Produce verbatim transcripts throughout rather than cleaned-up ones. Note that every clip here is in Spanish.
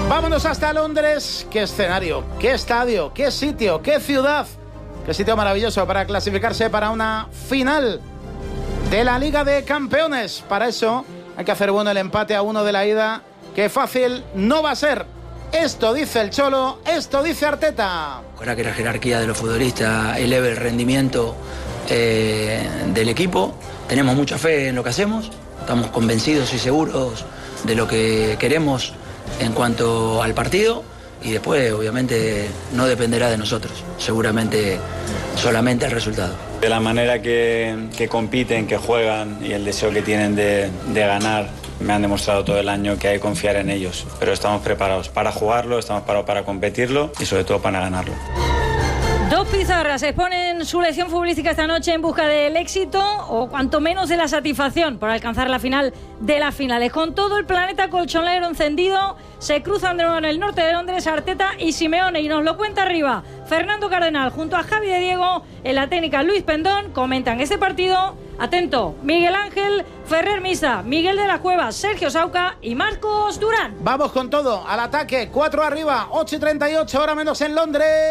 Vámonos hasta Londres. Qué escenario, qué estadio, qué sitio, qué ciudad, qué sitio maravilloso para clasificarse para una final de la Liga de Campeones. Para eso hay que hacer bueno el empate a uno de la ida, que fácil no va a ser. Esto dice el Cholo, esto dice Arteta. Ahora que la jerarquía de los futbolistas eleve el rendimiento eh, del equipo, tenemos mucha fe en lo que hacemos, estamos convencidos y seguros de lo que queremos en cuanto al partido, y después obviamente no dependerá de nosotros, seguramente solamente el resultado. De la manera que, que compiten, que juegan y el deseo que tienen de, de ganar, me han demostrado todo el año que hay que confiar en ellos, pero estamos preparados para jugarlo, estamos preparados para competirlo y sobre todo para ganarlo. Dos pizarras exponen su lección futbolística esta noche en busca del éxito o cuanto menos de la satisfacción por alcanzar la final de las finales. Con todo el planeta colchonero encendido, se cruzan de nuevo en el norte de Londres Arteta y Simeone, y nos lo cuenta arriba Fernando Cardenal junto a Javi de Diego, en la técnica Luis Pendón. Comentan este partido, atento, Miguel Ángel Ferrer Misa, Miguel de la Cueva, Sergio Sauca y Marcos Durán. Vamos con todo, al ataque, cuatro arriba, ocho y treinta y ocho, hora menos en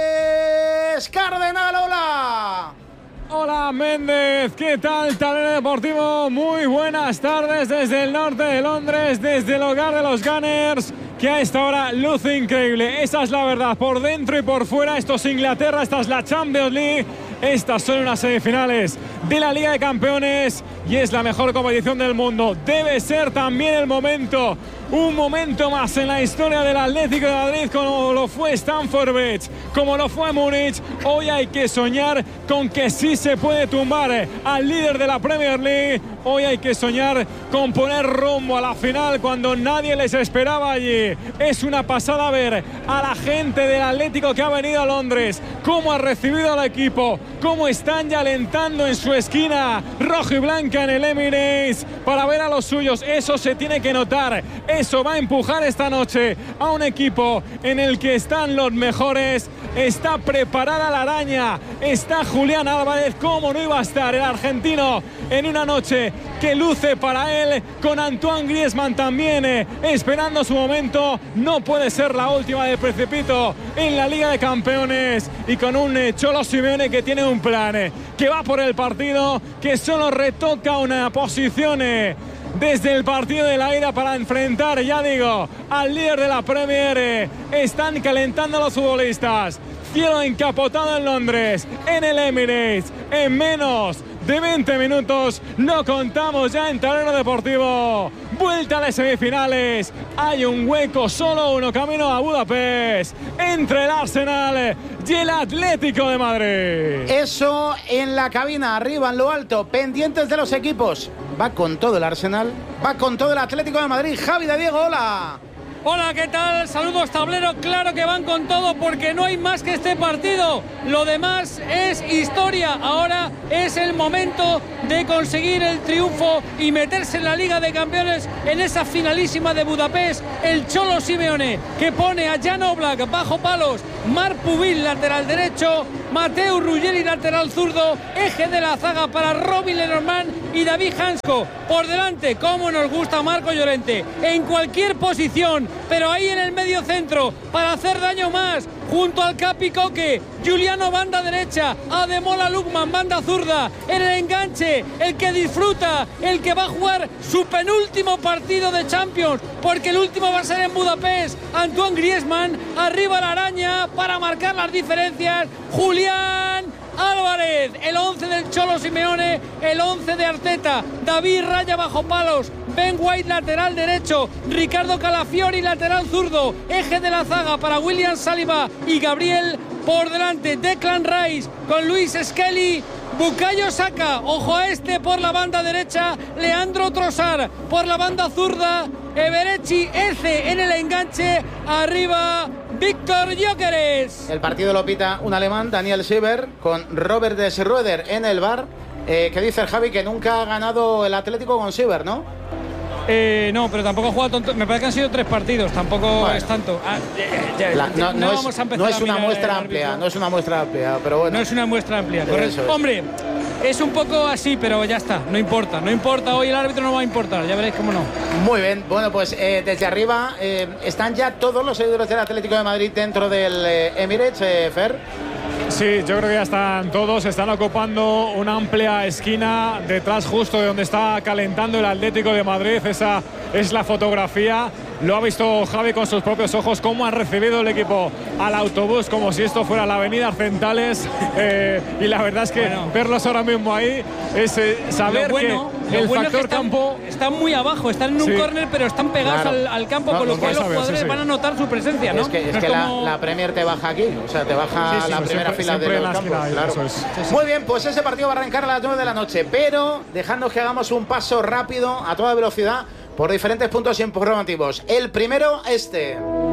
Londres. Cardenal, hola. Hola Méndez, ¿qué tal tablero deportivo? Muy buenas tardes desde el norte de Londres, desde el hogar de los Gunners, que a esta hora luce increíble. Esa es la verdad, por dentro y por fuera. Esto es Inglaterra, esta es la Champions League, estas son unas semifinales de la Liga de Campeones y es la mejor competición del mundo. Debe ser también el momento, un momento más en la historia del Atlético de Madrid, como lo fue Stamford Bridge, como lo fue Múnich. Hoy hay que soñar con que sí se puede tumbar al líder de la Premier League. Hoy hay que soñar con poner rumbo a la final cuando nadie les esperaba allí. Es una pasada ver a la gente del Atlético que ha venido a Londres, cómo ha recibido al equipo, cómo están ya alentando en su esquina rojo y blanca en el Emirates para ver a los suyos. Eso se tiene que notar. Eso va a empujar esta noche a un equipo en el que están los mejores. Está preparada la araña, está Julián Álvarez, cómo no iba a estar el argentino en una noche que luce para él, con Antoine Griezmann también eh, esperando su momento. No puede ser la última de precipito en la Liga de Campeones, y con un eh, Cholo Simeone que tiene un plan, eh, que va por el partido, que solo retoca una posición eh, desde el partido de la ida para enfrentar, ya digo, al líder de la Premier. eh, están calentando los futbolistas. Cielo encapotado en Londres, en el Emirates, en menos de veinte minutos. No contamos ya en terreno deportivo. Vuelta de semifinales. Hay un hueco, solo uno, camino a Budapest, entre el Arsenal y el Atlético de Madrid. Eso en la cabina, arriba en lo alto, pendientes de los equipos. Va con todo el Arsenal, va con todo el Atlético de Madrid. Javi de Diego, hola. Hola, ¿qué tal? Saludos, tablero. Claro que van con todo porque no hay más que este partido. Lo demás es historia. Ahora es el momento de conseguir el triunfo y meterse en la Liga de Campeones en esa finalísima de Budapest. El Cholo Simeone, que pone a Jan Oblak bajo palos, Marc Pubil lateral derecho, Mateo Ruggeri lateral zurdo, eje de la zaga para Robin Lenormand y David Hansko. Por delante, como nos gusta Marco Llorente, en cualquier posición, pero ahí en el medio centro, para hacer daño más, junto al Capi Coque, Giuliano banda derecha, Ademola Lookman banda zurda, en el enganche, el que disfruta, el que va a jugar su penúltimo partido de Champions, porque el último va a ser en Budapest, Antoine Griezmann, arriba la araña para marcar las diferencias, Julián Álvarez, el once del Cholo Simeone, el once de Arteta, David Raya bajo palos, Ben White lateral derecho, Ricardo Calafiori lateral zurdo, eje de la zaga para William Saliba y Gabriel por delante, Declan Rice con Luis Skelly, Bukayo Saka, ojo a este por la banda derecha, Leandro Trossard por la banda zurda, Eberechi Eze en el enganche, arriba Víctor Gyökeres. El partido lo pita un alemán, Daniel Sieber, con Robert de Schroeder en el bar. Eh, que dice el Javi que nunca ha ganado el Atlético con Sieber, ¿no? Eh, no, pero tampoco ha jugado tonto. Me parece que han sido tres partidos, tampoco bueno. es tanto. Ah, ya, ya, La, no, no, no, vamos es, a empezar no es a una mirar muestra el amplia, árbitro. no es una muestra amplia, pero bueno. No es una muestra amplia, correcto. Es. Hombre, es un poco así, pero ya está, no importa, no importa, hoy el árbitro no va a importar, ya veréis cómo no. Muy bien, bueno, pues eh, desde arriba eh, están ya todos los seguidores del Atlético de Madrid dentro del eh, Emirates, eh, Fer. Sí, yo creo que ya están todos, están ocupando una amplia esquina detrás justo de donde está calentando el Atlético de Madrid. Esa es la fotografía. Lo ha visto Javi con sus propios ojos, cómo ha recibido el equipo al autobús, como si esto fuera la avenida Arcentales. Eh, y la verdad es que bueno, verlos ahora mismo ahí es eh, saber bueno, que el bueno factor es que están, campo... Están muy abajo, están en un sí. córner, pero están pegados claro. al, al campo, no, con lo cual los jugadores sí, sí. van a notar su presencia, ¿no? Es que, es no que es la, como... la Premier te baja aquí, o sea, te baja sí, sí, la pues primera siempre, fila siempre de los campos. Ahí, claro. es. Sí, sí. Muy bien, pues ese partido va a arrancar a las nueve de la noche, pero dejando que hagamos un paso rápido a toda velocidad por diferentes puntos informativos. El primero, este.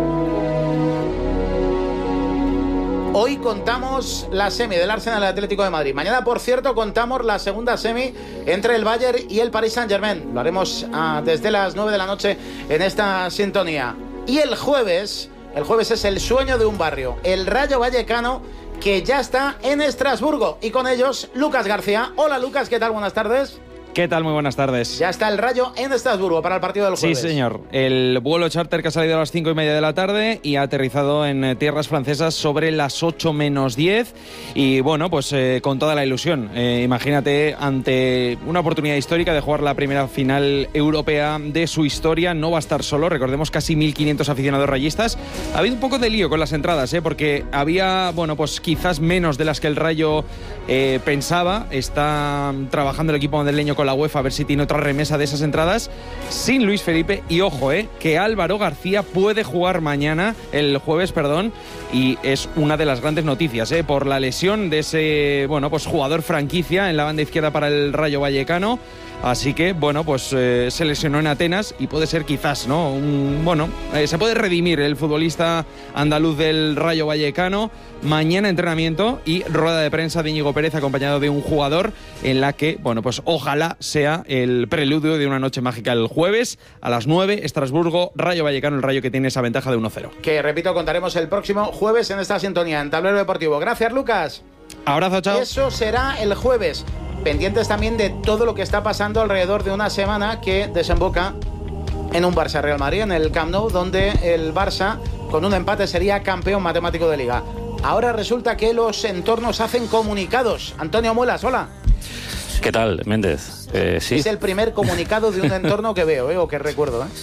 Hoy contamos la semi del Arsenal del Atlético de Madrid. Mañana, por cierto, contamos la segunda semi entre el Bayern y el Paris Saint-Germain. Lo haremos ah, desde las nueve de la noche en esta sintonía. Y el jueves, el jueves es el sueño de un barrio, el Rayo Vallecano, que ya está en Estrasburgo. Y con ellos, Lucas García. Hola, Lucas, ¿qué tal? Buenas tardes. ¿Qué tal? Muy buenas tardes. Ya está el Rayo en Estrasburgo para el partido del jueves. Sí, señor. El vuelo charter que ha salido a las cinco y media de la tarde y ha aterrizado en tierras francesas sobre las ocho menos diez. Y bueno, pues eh, con toda la ilusión. Eh, imagínate, ante una oportunidad histórica de jugar la primera final europea de su historia, no va a estar solo. Recordemos, casi mil quinientos aficionados rayistas. Ha habido un poco de lío con las entradas, ¿eh? Porque había, bueno, pues quizás menos de las que el Rayo eh, pensaba. Está trabajando el equipo madrileño con la UEFA a ver si tiene otra remesa de esas entradas sin Luis Felipe. Y ojo, eh, que Álvaro García puede jugar mañana, el jueves, perdón, y es una de las grandes noticias, eh, por la lesión de ese, bueno, pues jugador franquicia en la banda izquierda para el Rayo Vallecano. Así que, bueno, pues eh, se lesionó en Atenas y puede ser quizás, ¿no? Un, bueno, eh, se puede redimir el futbolista andaluz del Rayo Vallecano. Mañana entrenamiento y rueda de prensa de Íñigo Pérez acompañado de un jugador en la que, bueno, pues ojalá sea el preludio de una noche mágica el jueves a las nueve, Estrasburgo, Rayo Vallecano, el Rayo que tiene esa ventaja de uno cero. Que, repito, contaremos el próximo jueves en esta sintonía, en Tablero Deportivo. Gracias, Lucas. Abrazo, chao. Eso será el jueves. Pendientes también de todo lo que está pasando alrededor de una semana que desemboca en un Barça-Real Madrid, en el Camp Nou, donde el Barça, con un empate, sería campeón matemático de Liga. Ahora resulta que los entornos hacen comunicados. Antonio Muelas, hola. ¿Qué tal, Méndez? Eh, sí. Es el primer comunicado de un entorno que veo, ¿eh? O que recuerdo, ¿eh?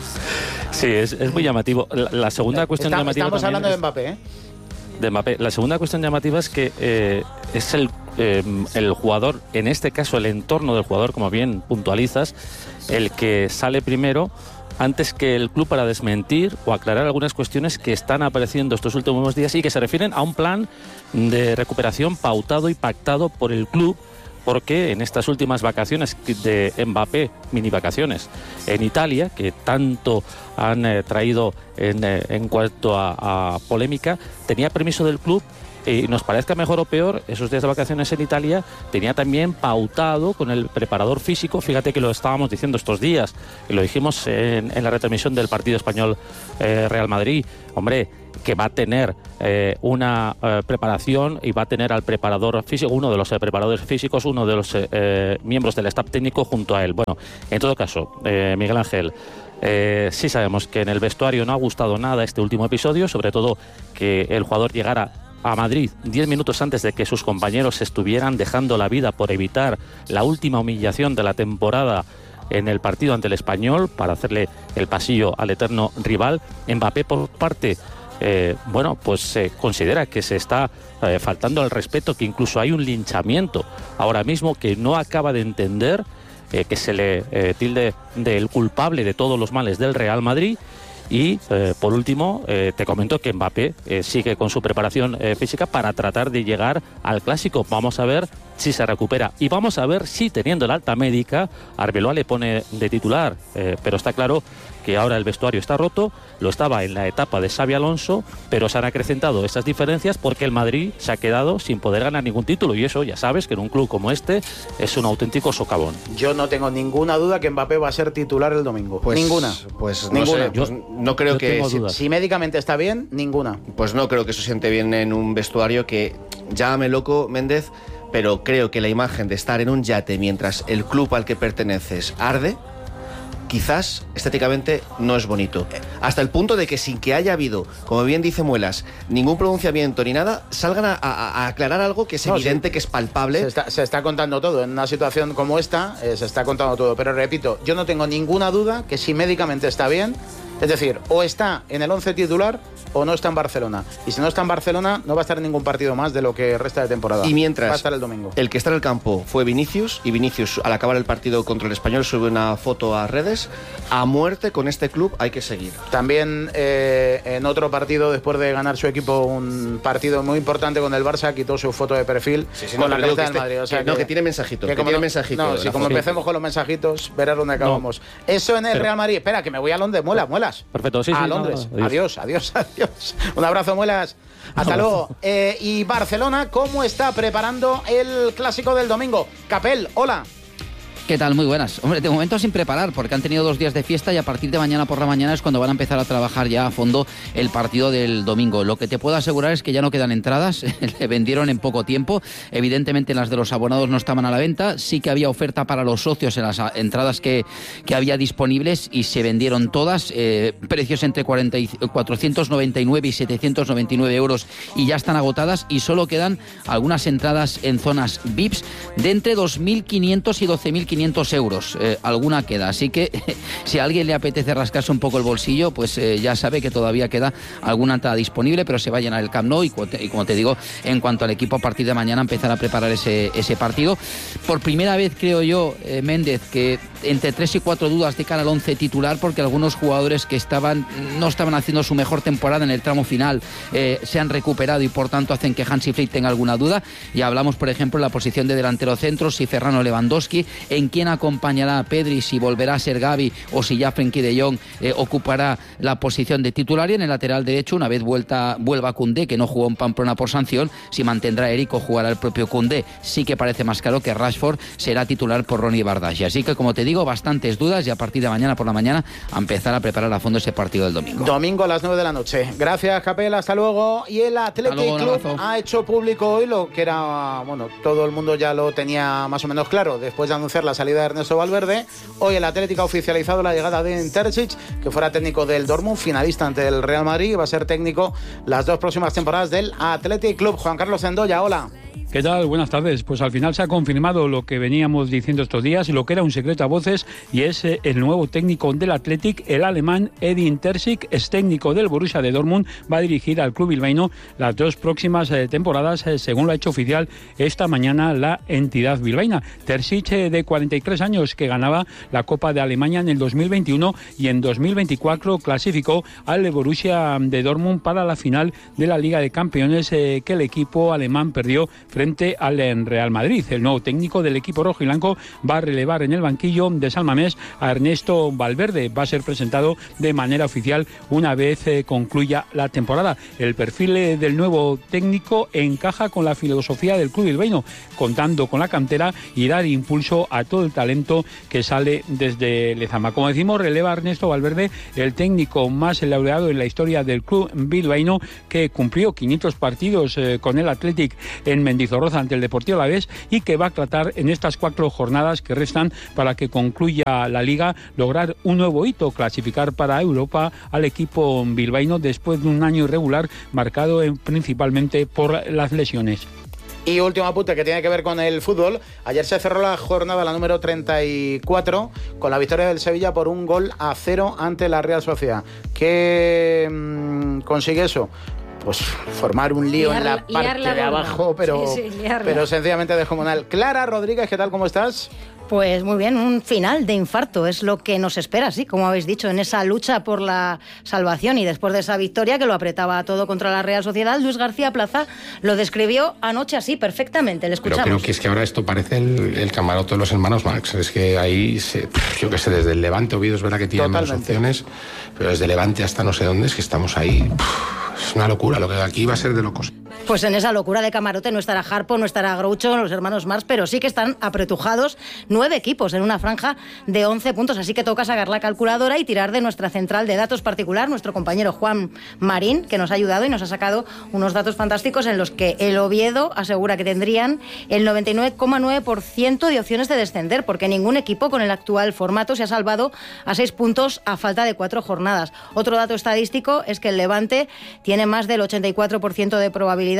Sí, es, es muy llamativo. La, la segunda cuestión Está, llamativa... Estamos hablando es, de Mbappé, ¿eh? De Mbappé. La segunda cuestión llamativa es que eh, es el, eh, el jugador, en este caso el entorno del jugador, como bien puntualizas, el que sale primero antes que el club para desmentir o aclarar algunas cuestiones que están apareciendo estos últimos días y que se refieren a un plan de recuperación pautado y pactado por el club, porque en estas últimas vacaciones de Mbappé, mini vacaciones en Italia, que tanto han eh, traído en, eh, en cuanto a, a polémica, tenía permiso del club. Y nos parezca mejor o peor, esos días de vacaciones en Italia tenía también pautado con el preparador físico. Fíjate que lo estábamos diciendo estos días, y lo dijimos en, en la retransmisión del partido español eh, Real Madrid. Hombre, que va a tener eh, una eh, preparación y va a tener al preparador físico, uno de los eh, preparadores físicos, uno de los eh, eh, miembros del staff técnico junto a él. Bueno, en todo caso, eh, Miguel Ángel, eh, sí sabemos que en el vestuario no ha gustado nada este último episodio, sobre todo que el jugador llegara a Madrid diez minutos antes de que sus compañeros estuvieran dejando la vida por evitar la última humillación de la temporada en el partido ante el Español para hacerle el pasillo al eterno rival. Mbappé, por parte, eh, bueno, pues se eh, considera que se está eh, faltando al respeto, que incluso hay un linchamiento ahora mismo que no acaba de entender, eh, que se le eh, tilde del culpable de todos los males del Real Madrid. Y, eh, por último, eh, te comento que Mbappé eh, sigue con su preparación eh, física para tratar de llegar al Clásico. Vamos a ver si se recupera y vamos a ver si, teniendo el alta médica, Arbeloa le pone de titular. Eh, pero está claro que ahora el vestuario está roto, lo estaba en la etapa de Xabi Alonso, pero se han acrecentado estas diferencias porque el Madrid se ha quedado sin poder ganar ningún título, y eso ya sabes que en un club como este es un auténtico socavón. Yo no tengo ninguna duda que Mbappé va a ser titular el domingo. Pues, ninguna. Pues no ninguna. sé, pues yo, no creo yo que si, si médicamente está bien, ninguna. Pues no creo que se siente bien en un vestuario que, llámame loco, Méndez, pero creo que la imagen de estar en un yate mientras el club al que perteneces arde, quizás estéticamente no es bonito. Hasta el punto de que sin que haya habido, como bien dice Muelas, ningún pronunciamiento ni nada, salgan a, a, a aclarar algo que es no, evidente, sí, que es palpable. Se está, se está contando todo. En una situación como esta, eh, se está contando todo. Pero repito, yo no tengo ninguna duda que si médicamente está bien, es decir, o está en el once titular o no está en Barcelona. Y si no está en Barcelona, no va a estar en ningún partido más de lo que resta de temporada. Y mientras va a estar el domingo. El que está en el campo fue Vinicius, y Vinicius, al acabar el partido contra el Español, sube una foto a redes. A muerte con este club hay que seguir. También eh, en otro partido, después de ganar su equipo un partido muy importante con el Barça, quitó su foto de perfil sí, sí, con no, la camiseta del Madrid. O sea, que, que, no, que tiene mensajitos. Que, que tiene no, mensajitos. No, si como empecemos con los mensajitos, verás dónde acabamos. No. Eso en el Pero, Real Madrid. Espera, que me voy a Londres. Muelas, muelas. Perfecto, sí, a sí. Londres. No, no, adiós, adiós, adiós. Un abrazo, Muelas. Hasta luego. Eh, y Barcelona, ¿cómo está preparando el clásico del domingo? Capel, hola. ¿Qué tal? Muy buenas. Hombre, de momento sin preparar, porque han tenido dos días de fiesta y a partir de mañana por la mañana es cuando van a empezar a trabajar ya a fondo el partido del domingo. Lo que te puedo asegurar es que ya no quedan entradas, le vendieron en poco tiempo. Evidentemente las de los abonados no estaban a la venta, sí que había oferta para los socios en las entradas que, que había disponibles y se vendieron todas, eh, precios entre cuatrocientos noventa y nueve y setecientos noventa y nueve euros y ya están agotadas, y solo quedan algunas entradas en zonas V I Ps de entre dos mil quinientos y doce mil quinientos euros, eh, alguna queda, así que si a alguien le apetece rascarse un poco el bolsillo, pues eh, ya sabe que todavía queda alguna entrada disponible, pero se va a llenar el Camp Nou y, y como te digo, en cuanto al equipo, a partir de mañana empezará a preparar ese, ese partido. Por primera vez creo yo, eh, Méndez, que entre tres y cuatro dudas de cara al once titular, porque algunos jugadores que estaban no estaban haciendo su mejor temporada en el tramo final eh, se han recuperado y por tanto hacen que Hansi Flick tenga alguna duda. Y hablamos, por ejemplo, en la posición de delantero centro, si Ferran Lewandowski, en quién acompañará a Pedri, si volverá a ser Gavi o si ya Frenkie de Jong eh, ocupará la posición de titular, y en el lateral derecho, una vez vuelta, vuelva Koundé, que no jugó en Pamplona por sanción, si mantendrá Eric o jugará el propio Koundé. Sí que parece más claro que Rashford será titular por Ronnie Bardghji. Así que, como te digo, bastantes dudas, y a partir de mañana por la mañana a empezar a preparar a fondo ese partido del domingo. Domingo a las nueve de la noche. Gracias, Capel, hasta luego. Y el Athletic luego, Club ha hecho público hoy lo que era, bueno, todo el mundo ya lo tenía más o menos claro, después de anunciar la salida de Ernesto Valverde. Hoy el Atlético ha oficializado la llegada de Terzic, que fuera técnico del Dortmund, finalista ante el Real Madrid, y va a ser técnico las dos próximas temporadas del Athletic Club. Juan Carlos Zendoya, hola. ¿Qué tal? Buenas tardes. Pues al final se ha confirmado lo que veníamos diciendo estos días y lo que era un secreto a voces, y es eh, el nuevo técnico del Athletic, el alemán Edin Terzic, es técnico del Borussia de Dortmund, va a dirigir al club bilbaíno las dos próximas eh, temporadas, eh, según lo ha hecho oficial esta mañana la entidad bilbaína. Terzic, eh, de cuarenta y tres años, que ganaba la Copa de Alemania en el dos mil veintiuno y en dos mil veinticuatro clasificó al Borussia de Dortmund para la final de la Liga de Campeones, eh, que el equipo alemán perdió frente frente al Real Madrid. El nuevo técnico del equipo rojo y blanco va a relevar en el banquillo de San Mamés a Ernesto Valverde. Va a ser presentado de manera oficial una vez eh, concluya la temporada. El perfil eh, del nuevo técnico encaja con la filosofía del club bilbaíno, contando con la cantera y dar impulso a todo el talento que sale desde Lezama. Como decimos, releva a Ernesto Valverde, el técnico más laureado en la historia del club bilbaíno, que cumplió quinientos partidos eh, con el Athletic en Mendizorroza ante el Deportivo Alavés, y que va a tratar en estas cuatro jornadas que restan para que concluya la Liga lograr un nuevo hito, clasificar para Europa al equipo bilbaíno después de un año irregular marcado en, principalmente por las lesiones. Y último apunte que tiene que ver con el fútbol. Ayer se cerró la jornada, la número treinta y cuatro, con la victoria del Sevilla por un gol a cero ante la Real Sociedad. ¿Qué mmm, consigue eso? Pues formar un lío liar, en la parte de abajo, pero, sí, sí, pero sencillamente descomunal. Clara Rodríguez, ¿qué tal? ¿Cómo estás? Pues muy bien, un final de infarto es lo que nos espera, sí, como habéis dicho, en esa lucha por la salvación, y después de esa victoria que lo apretaba todo contra la Real Sociedad, Luis García Plaza lo describió anoche así perfectamente, le escuchamos. Pero creo que es que ahora esto parece el, el camarote de los hermanos Marx, es que ahí, se, yo qué sé, desde el Levante, Oviedo es verdad que tiene más opciones, pero desde Levante hasta no sé dónde es que estamos ahí... es una locura, lo que aquí va a ser de locos. Pues en esa locura de camarote no estará Harpo, no estará Groucho, los hermanos Mars, pero sí que están apretujados nueve equipos en una franja de once puntos, así que toca sacar la calculadora y tirar de nuestra central de datos particular, nuestro compañero Juan Marín, que nos ha ayudado y nos ha sacado unos datos fantásticos en los que el Oviedo asegura que tendrían el noventa y nueve coma nueve por ciento de opciones de descender, porque ningún equipo con el actual formato se ha salvado a seis puntos a falta de cuatro jornadas. Otro dato estadístico es que el Levante tiene más del ochenta y cuatro por ciento de probabilidad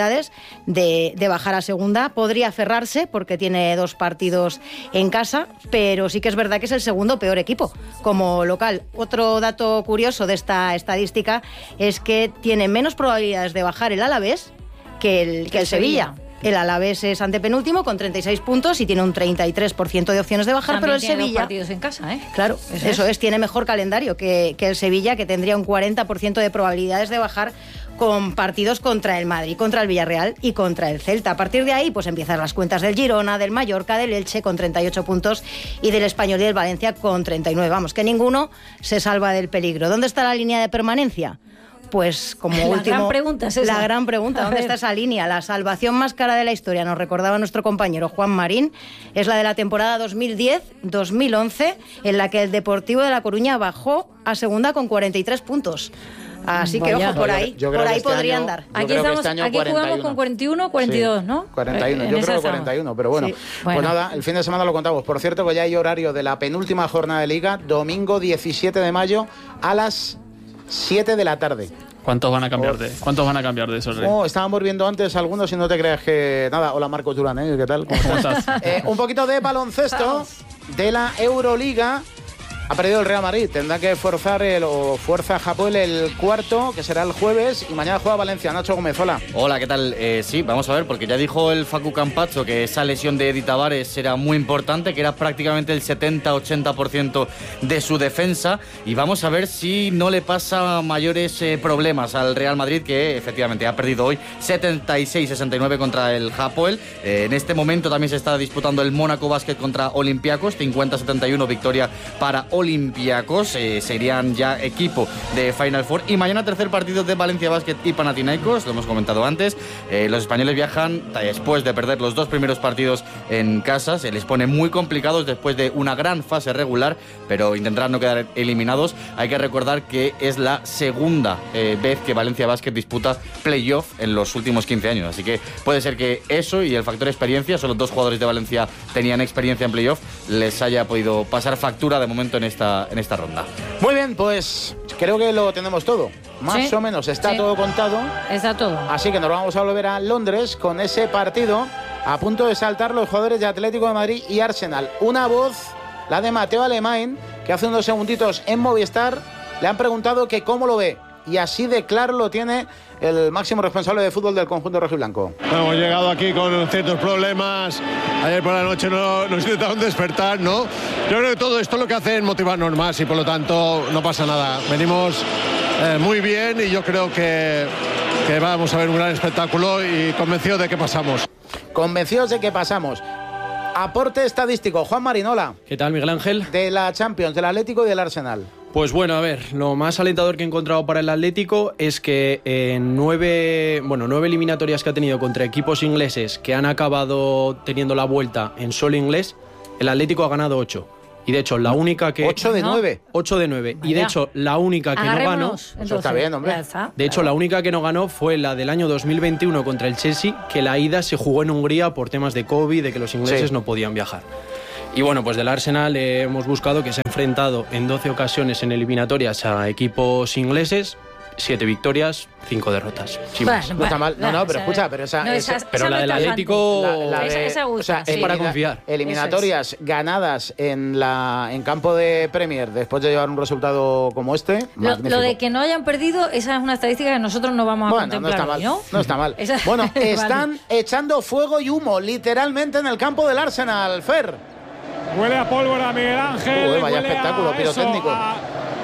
De, de bajar a segunda. Podría aferrarse porque tiene dos partidos en casa, pero sí que es verdad que es el segundo peor equipo como local. Otro dato curioso de esta estadística es que tiene menos probabilidades de bajar el Alavés que el, que el Sevilla. El Alavés es antepenúltimo con treinta y seis puntos y tiene un treinta y tres por ciento de opciones de bajar, También pero el tiene Sevilla... dos partidos en casa, ¿eh? Claro, eso, eso es. es, tiene mejor calendario que, que el Sevilla, que tendría un cuarenta por ciento de probabilidades de bajar con partidos contra el Madrid, contra el Villarreal y contra el Celta. A partir de ahí, pues empiezan las cuentas del Girona, del Mallorca, del Elche con treinta y ocho puntos y del Español y del Valencia con treinta y nueve. Vamos, que ninguno se salva del peligro. ¿Dónde está la línea de permanencia? Pues como la último... gran pregunta es esa. La gran pregunta, ¿dónde está esa línea? La salvación más cara de la historia, nos recordaba nuestro compañero Juan Marín, es la de la temporada dos mil diez dos mil once, en la que el Deportivo de La Coruña bajó a segunda con cuarenta y tres puntos. Así que, Vaya. ojo, por ahí, Yo creo por que ahí este podría año- andar. yo Aquí, creo que estamos, este año aquí jugamos cuarenta y uno. con cuarenta y uno, cuarenta y dos, Sí, ¿no? cuarenta y uno, Eh, yo en creo esa que cuarenta y uno, pero bueno. Sí. Pues Bueno. nada, el fin de semana lo contamos. Por cierto, que ya hay horario de la penúltima jornada de Liga, domingo diecisiete de mayo a las siete de la tarde. ¿Cuántos van a cambiar de, ¿cuántos van a cambiar de esos? Oh, estábamos viendo antes algunos y no te creas que... Nada, hola Marcos Durán, ¿eh? ¿Qué tal? ¿Cómo ¿Cómo estás? estás? Eh, un poquito de baloncesto de la Euroliga. Ha perdido el Real Madrid, tendrá que forzar el, o fuerza Hapoel el cuarto, que será el jueves, y mañana juega Valencia. Nacho Gómez, hola. Hola, ¿qué tal? Eh, sí, vamos a ver, porque ya dijo el Facu Campazzo que esa lesión de Edi Tavares era muy importante, que era prácticamente el setenta ochenta por ciento de su defensa, y vamos a ver si no le pasa mayores eh, problemas al Real Madrid, que efectivamente ha perdido hoy setenta y seis sesenta y nueve contra el Hapoel. Eh, en este momento también se está disputando el Mónaco Basket contra Olympiacos, cincuenta setenta y uno victoria para Olympiacos, eh, serían ya equipo de Final Four. Y mañana tercer partido de Valencia Basket y Panathinaikos, lo hemos comentado antes. Eh, los españoles viajan después de perder los dos primeros partidos en casa, se les pone muy complicados después de una gran fase regular, pero intentarán no quedar eliminados. Hay que recordar que es la segunda eh, vez que Valencia Basket disputa playoff en los últimos quince años, así que puede ser que eso y el factor experiencia, solo dos jugadores de Valencia tenían experiencia en playoff, les haya podido pasar factura de momento en esta, en esta ronda. Muy bien, pues creo que lo tenemos todo. Más Sí, o menos está sí. todo contado. Está todo. Así que nos vamos a volver a Londres con ese partido a punto de saltar los jugadores de Atlético de Madrid y Arsenal. Una voz, la de Mateo Alemán, que hace unos segunditos en Movistar le han preguntado que cómo lo ve. Y así de claro lo tiene el máximo responsable de fútbol del conjunto rojiblanco. Hemos llegado aquí con ciertos problemas. Ayer por la noche no, nos intentaron despertar, ¿no? Yo creo que todo esto lo que hace es motivarnos más y por lo tanto no pasa nada. Venimos eh, muy bien y yo creo que, que vamos a ver un gran espectáculo y convencidos de que pasamos. Convencidos de que pasamos. Aporte estadístico, Juan Marinola. ¿Qué tal, Miguel Ángel? De la Champions, del Atlético y del Arsenal. Pues bueno, a ver, lo más alentador que he encontrado para el Atlético es que en nueve, bueno, nueve eliminatorias que ha tenido contra equipos ingleses que han acabado teniendo la vuelta en suelo inglés, el Atlético ha ganado ocho. Y de hecho, la única que... ¿ocho de nueve? ocho de nueve. Y de hecho, la única que no ganó... Agarrémonos, Eso está bien, hombre. ya está. De hecho, la única que no ganó fue la del año dos mil veintiuno contra el Chelsea, que la ida se jugó en Hungría por temas de COVID, de que los ingleses Sí. no podían viajar. Y bueno, pues del Arsenal eh, hemos buscado que se ha enfrentado en doce ocasiones en eliminatorias a equipos ingleses, siete victorias, cinco derrotas. Sin Bueno, más. No está mal. No, no, pero esa- escucha, pero esa... no, esa- esa- Pero esa la no del está Atlético... tanto. La- la Esa- de- esa gusta, o sea, sí. es para elimina- confiar. Eliminatorias ganadas en la en campo de Premier después de llevar un resultado como este. Lo, Magnífico. lo de que no hayan perdido, esa es una estadística que nosotros no vamos a Bueno, no contemplar está mal. hoy, ¿no? No está mal. Esa- Bueno, Vale. están echando fuego y humo literalmente en el campo del Arsenal, Fer. Huele a pólvora, Miguel Ángel. Uy, vaya huele espectáculo a pirotécnico. eso, a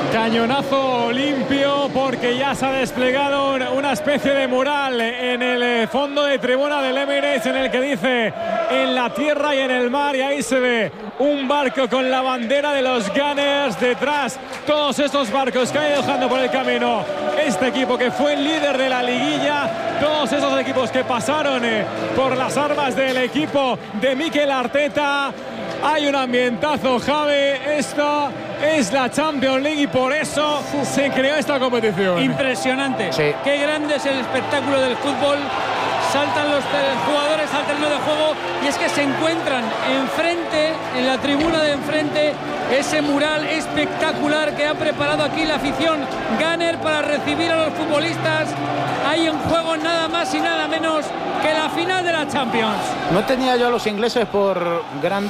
Cañonazo limpio porque ya se ha desplegado una especie de mural en el fondo de tribuna del Emirates en el que dice en la tierra y en el mar, y ahí se ve un barco con la bandera de los Gunners detrás. Todos estos barcos que ha ido dejando por el camino este equipo que fue el líder de la liguilla, todos esos equipos que pasaron eh, por las armas del equipo de Mikel Arteta. Hay un ambientazo, Javi. Esta es la Champions League y por eso se creó esta competición. Impresionante. Sí. Qué grande es el espectáculo del fútbol. Saltan los jugadores al terreno de juego y es que se encuentran enfrente, en la tribuna de enfrente, ese mural espectacular que ha preparado aquí la afición Gunner para recibir a los futbolistas. Hay en juego nada más y nada menos que la final de la Champions. No tenía yo a los ingleses por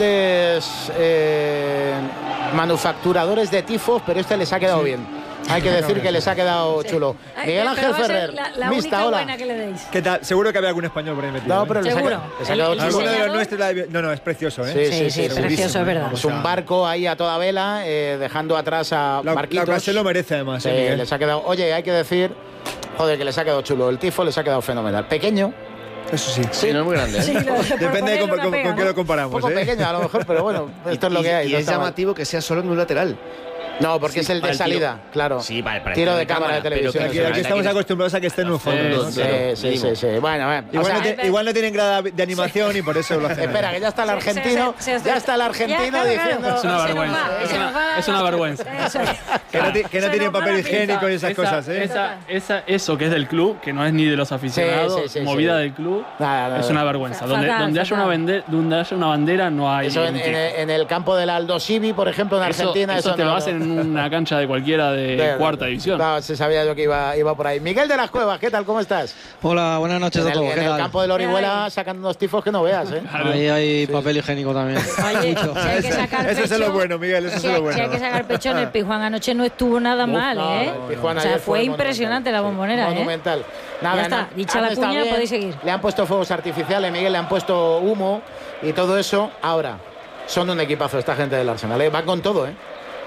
grandes eh, manufacturadores de tifos, pero este les ha quedado sí. bien. Hay que decir que les ha quedado sí. chulo. Ay, Miguel Ángel Ferrer, la, la Mista, única hola. buena que le deis. ¿Qué tal? Seguro que había algún español por ahí metido. No, pero ¿eh? les ha, ¿Seguro? les ha quedado ¿El, chulo. Alguno de los nuestros la... No, no, es precioso, ¿eh? Sí, sí, sí, sí, sí precioso, es verdad. Es un barco ahí a toda vela, eh, dejando atrás a la, barquitos. La ocasión lo merece además, sí, ¿eh, Miguel? les ha quedado, oye, hay que decir, joder, que les ha quedado chulo. El tifo les ha quedado fenomenal. Pequeño. Eso sí. Sí, no es muy grande. ¿eh? Sí, lo, Depende de con, con, pega, con ¿no? qué lo comparamos. Un poco ¿eh? pequeño a lo mejor, pero bueno, esto es lo y, que hay. Y no es está mal. llamativo que sea solo en un lateral. No, porque Sí, es el de para el salida, tiro. claro. Sí, para, para el tiro tiro de de cámara de cámara, televisión. pero Aquí, eso aquí es. estamos acostumbrados a que esté en un fondo. Sí, ¿no? Sí, Claro. sí, sí, sí. Bueno, bueno. Igual, O sea, no te- igual no tienen grada de animación y por eso lo hacen. espera, que ya está el argentino, Se- se- se- ya está el Ya, argentino claro, diciendo. claro. Es una Se nos vergüenza. va, Es se nos una, va. es una vergüenza. Eso es. Que no, ti- que no Se tienen nos va papel la higiénico y esas Esa- cosas, ¿eh? esa- esa- eso que es del club, que no es ni de los aficionados, Sí, sí, sí, movida sí. del club, Nada, nada. es una vergüenza. Fatal, donde donde, haya una fatal. bande- donde haya una bandera no hay. Eso en, ningún en- tipo. en el campo del Aldo Civi, por ejemplo, en Eso- Argentina. eso Eso, te no, lo no. hacen en una cancha de cualquiera de Claro. cuarta división. No, se sabía yo que iba, iba por ahí. Miguel de las Cuevas, ¿qué tal? ¿Cómo estás? Hola, buenas noches En a el, todos. en ¿Qué el tal? campo de Orihuela sacando unos tifos que no veas, ¿eh? Ahí hay papel higiénico también. Oye, si hay que sacar Eso es pecho, lo bueno, Miguel, eso es si, lo hay- bueno. si hay que sacar pecho, en el Pizjuán anoche no estuvo nada Uf, mal, no, ¿eh? el Pizjuán O sea, ayer fue fue impresionante la bombonera, ¿eh? Monumental. Nada, Ya está, na- dicha han la estado cuña, bien. podéis seguir. Le han puesto fuegos artificiales, Miguel, le han puesto humo y todo eso. Ahora, son un equipazo esta gente del Arsenal, ¿eh? Van con todo, ¿eh?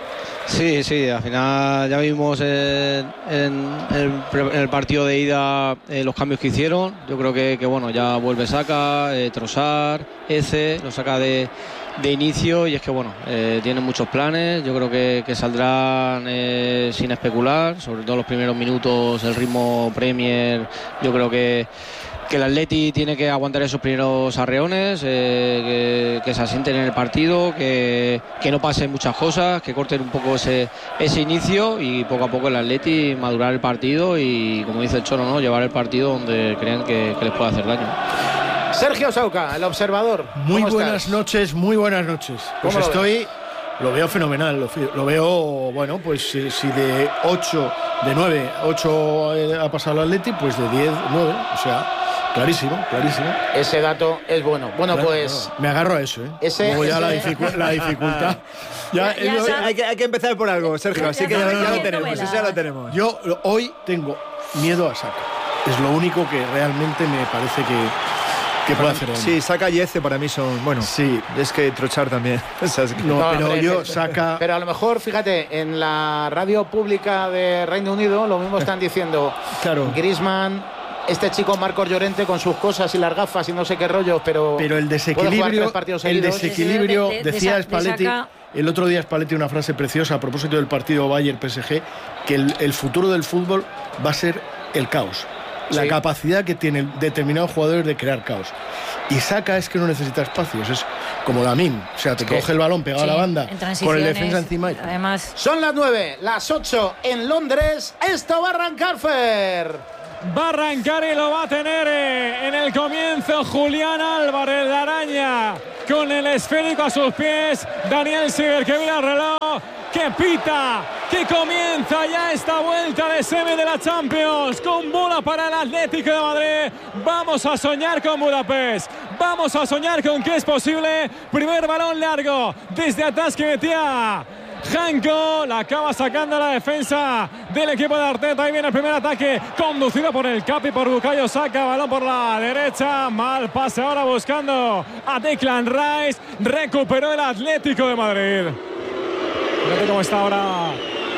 Sí, sí, al final ya vimos en, en el, pre- en el partido de ida eh, los cambios que hicieron. Yo creo que, que bueno, ya vuelve Saka, eh, Trossard, Eze, lo saca de, de inicio y es que bueno, eh, tienen muchos planes. Yo creo que, que saldrán eh, sin especular, sobre todo los primeros minutos, el ritmo Premier. Yo creo que que el Atleti tiene que aguantar esos primeros arreones, eh, que, que se asienten en el partido, que, que no pasen muchas cosas, que corten un poco ese, ese inicio y poco a poco el Atleti madurar el partido y, como dice el Cholo, ¿no?, llevar el partido donde crean que, que les puede hacer daño. Sergio Sauca, el observador. Muy ¿Cómo buenas estás? noches, muy buenas noches. Pues ¿Cómo lo estoy, lo veo fenomenal, lo, fi- lo veo, bueno, pues si, si de ocho, de nueve, ocho eh, ha pasado el Atleti, pues de diez, nueve, o sea, clarísimo, clarísimo. Ese dato es bueno. Bueno, Claro, pues. claro. Me agarro a eso, ¿eh? Ese- Luego ya ese- la, dificu- la dificultad. Ya, Ya- ya eh, sa- hay, que, hay que empezar por algo, Sergio, así que ya, ya lo tenemos, eso ya lo tenemos. Yo lo- hoy tengo miedo a Saka. Es lo único que realmente me parece que, que puede hacer él. Sí, Saka y Eze para mí son, bueno, sí, es que Trochar también. O sea, es que- No, pero hombre, yo pero- Saka. Pero a lo mejor, fíjate, en la radio pública de Reino Unido lo mismo están diciendo. Claro. Griezmann, este chico Marcos Llorente con sus cosas y las gafas y no sé qué rollos, pero. Pero el puede jugar desequilibrio, tres partidos el seguidos. desequilibrio, De- de- de decía Sa- de Spalletti, Saka. el otro día Spalletti una frase preciosa a propósito del partido Bayern-P S G, que el, el futuro del fútbol va a ser el caos. La Sí. capacidad que tienen determinados jugadores de crear caos. Y Saka es que no necesita espacios, es como la Min. O sea, te que- coge el balón pegado Sí, a la banda, en con el transiciones, defensa encima. y- Además, Son las nueve, las ocho en Londres. Esto va a arrancar, Fer. Va a arrancar y lo va a tener eh, en el comienzo Julián Álvarez de Araña con el esférico a sus pies. Daniel Siger que mira el reloj, que pita, que comienza ya esta vuelta de semi de la Champions con bola para el Atlético de Madrid. Vamos a soñar con Budapest. Vamos a soñar con que es posible. Primer balón largo desde atrás que metía Janko, la acaba sacando la defensa del equipo de Arteta. Ahí viene el primer ataque conducido por el Capi, por Bukayo Saka, balón por la derecha, mal pase ahora buscando a Declan Rice, recuperó el Atlético de Madrid. Fíjate cómo está ahora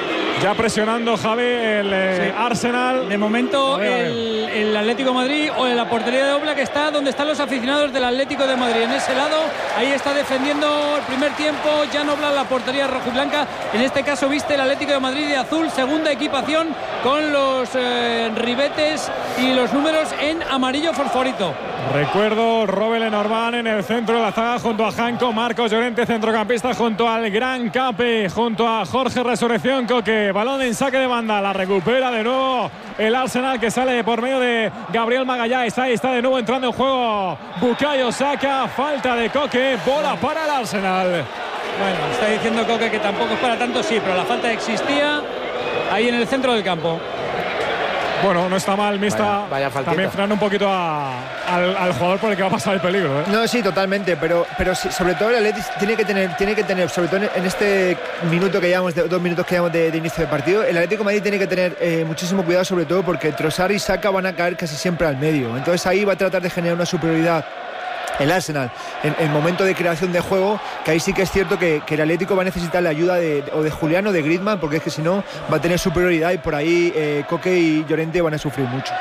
Ya presionando Javi el eh, sí. Arsenal. De momento el, el Atlético de Madrid o en la portería de Oblak, que está donde están los aficionados del Atlético de Madrid. En ese lado, ahí está defendiendo el primer tiempo Jan Oblak, la portería rojiblanca. En este caso viste el Atlético de Madrid de azul, segunda equipación con los eh, ribetes y los números en amarillo fosforito. Recuerdo Robert Lenormand en el centro de la zaga junto a Janko, Marcos Llorente centrocampista junto al gran Cape, junto a Jorge Resurrección Coque. Balón en saque de banda, la recupera de nuevo el Arsenal, que sale por medio de Gabriel Magalhães. Ahí está de nuevo entrando en juego Bukayo Saka, falta de Coque, bola para el Arsenal. Bueno, está diciendo Coque que tampoco es para tanto, sí, pero la falta existía ahí en el centro del campo. Bueno, no está mal, Mista. Vaya, vaya también frenando un poquito a, al, al jugador por el que va a pasar el peligro, ¿eh? No, sí, totalmente, pero, pero sí, sobre todo el Atlético tiene que tener, tiene que tener, sobre todo en este minuto que llevamos, de, dos minutos que llevamos de, de inicio de partido, el Atlético de Madrid tiene que tener eh, muchísimo cuidado, sobre todo porque Trossard y Saka van a caer casi siempre al medio. Entonces ahí va a tratar de generar una superioridad el Arsenal en el momento de creación de juego, que ahí sí que es cierto que, que el Atlético va a necesitar la ayuda de, o de Julián o de Griezmann, porque es que si no va a tener superioridad y por ahí eh, Coque y Llorente van a sufrir mucho.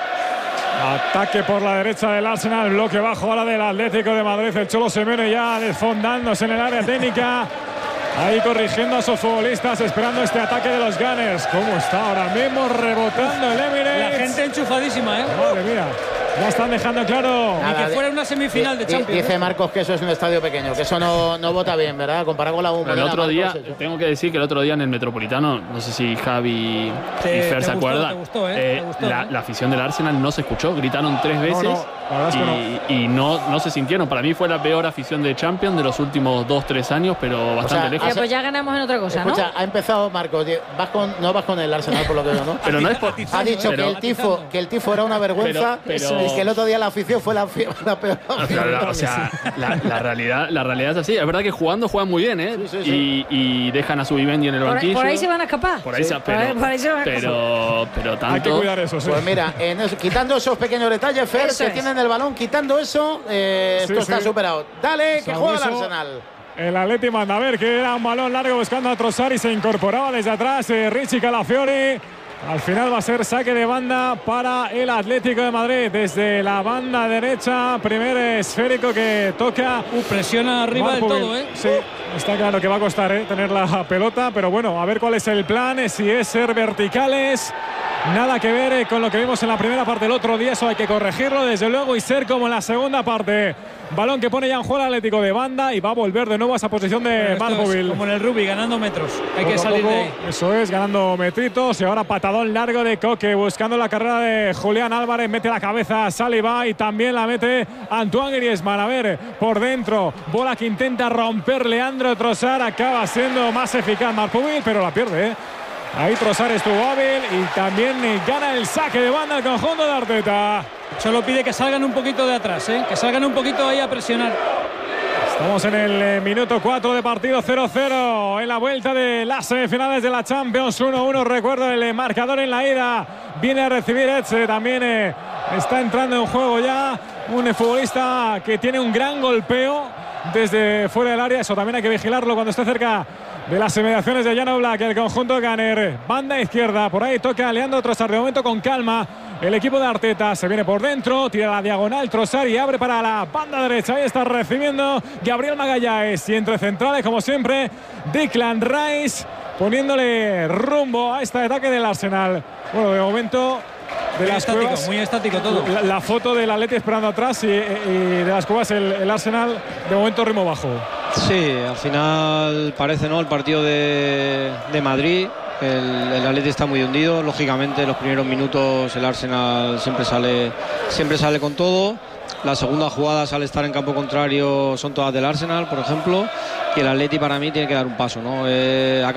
Ataque por la derecha del Arsenal, bloque bajo ahora del Atlético de Madrid. El Cholo Simeone ya desfondándose en el área técnica, ahí corrigiendo a sus futbolistas, esperando este ataque de los Gunners. ¿Cómo está ahora mismo rebotando el Emirates? La gente enchufadísima, ¿eh? Madre mía. Ya están dejando claro. Ni que fuera una semifinal de Champions. Dice Marcos que eso es un estadio pequeño, que eso no, no vota bien, ¿verdad? Comparado con la U. El otro día, tengo que decir que el otro día en el Metropolitano, no sé si Javi te, y Fer se gustó, acuerdan, gustó, ¿eh? eh, gustó, la, ¿eh? la afición del Arsenal no se escuchó, gritaron tres veces. No, no, y, no. y no, no se sintieron. Para mí fue la peor afición de Champions de los últimos dos, tres años, pero bastante o sea, lejos. Ya, pues ya ganamos en otra cosa, Escucha, ¿no? ha empezado Marcos, vas con, no vas con el Arsenal por lo que veo, ¿no? Pero no es por... Ha dicho pero, que, el tifo, que el tifo era una vergüenza, pero, pero, y que el otro día la afición fue la, la peor. O sea, la, o sea la, la, realidad, la realidad es así. Es verdad que jugando juegan muy bien, ¿eh? Sí, sí, sí. Y, y dejan a su Vivendi en el por banquillo. Ahí, por ahí se van a escapar. Por ahí, sí, se, pero, por ahí, por ahí se van a pero, pero tanto... Hay que cuidar eso, sí. Pues mira, en eso, quitando esos pequeños detalles, Fer, eso que es. tienen el balón, quitando eso, eh, sí, esto sí. está superado. Dale, que juega el Arsenal. El Atleti manda a ver que era un balón largo buscando a Trossard y se incorporaba desde atrás eh, Richie Calafiori. Al final va a ser saque de banda para el Atlético de Madrid. Desde la banda derecha, primer esférico que toca. Uh, presiona arriba del todo, ¿eh? Sí, está claro que va a costar ¿eh? tener la pelota, pero bueno, a ver cuál es el plan, si es ser verticales. Nada que ver eh, con lo que vimos en la primera parte del otro día, eso hay que corregirlo desde luego y ser como en la segunda parte. Balón que pone ya en juego el Atlético de banda y va a volver de nuevo a esa posición de Markovil. Como en el rugby, ganando metros. Hay poco que salir poco, de ahí. Eso es, ganando metritos y ahora patadón largo de Coque, buscando la carrera de Julián Álvarez, mete la cabeza a Saliba y también la mete Antoine Griezmann. A ver, por dentro, bola que intenta romper Leandro Trossard, acaba siendo más eficaz Markovil, pero la pierde, ¿eh? Ahí Trossard estuvo hábil y también gana el saque de banda el conjunto de Arteta. Solo pide que salgan un poquito de atrás, ¿eh? Que salgan un poquito ahí a presionar. Estamos en el eh, minuto cuatro de partido, cero cero en la vuelta de las semifinales de la Champions. Uno uno, recuerdo el eh, marcador en la ida. Viene a recibir Etxe, también eh, está entrando en juego ya un eh, futbolista que tiene un gran golpeo desde fuera del área. Eso también hay que vigilarlo cuando esté cerca de las inmediaciones de Jan Oblak, el conjunto Gunner. Banda izquierda, por ahí toca Leandro Trossard, de momento con calma. El equipo de Arteta se viene por dentro, tira la diagonal Trossard y abre para la banda derecha. Ahí está recibiendo Gabriel Magalhães y entre centrales, como siempre, Declan Rice, poniéndole rumbo a este ataque del Arsenal. Bueno, de momento... De muy las estático, cuevas, muy estático todo. La, la foto del Atleti esperando atrás y, y de las cuevas el, el Arsenal de momento ritmo bajo. Sí, al final parece, ¿no?, el partido de, de Madrid. El, el Atleti está muy hundido. Lógicamente, los primeros minutos el Arsenal siempre sale, siempre sale con todo. Las segundas jugadas al estar en campo contrario son todas del Arsenal, por ejemplo. Y el Atleti para mí tiene que dar un paso, ¿no? Eh,